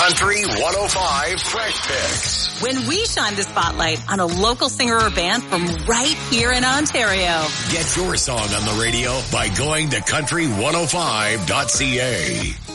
Country 105 Fresh Picks. When we shine the spotlight on a local singer or band from right here in Ontario. Get your song on the radio by going to country105.ca.